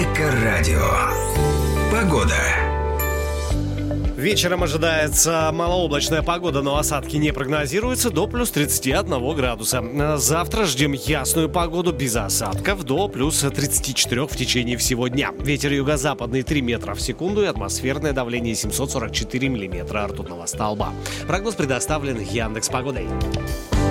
Эко-радио. Погода. Вечером ожидается малооблачная погода, но осадки не прогнозируются, до плюс 31 градуса. Завтра ждем ясную погоду без осадков, до плюс 34 в течение всего дня. Ветер юго-западный 3 метра в секунду и атмосферное давление 744 миллиметра ртутного столба. Прогноз предоставлен Яндекс.Погодой.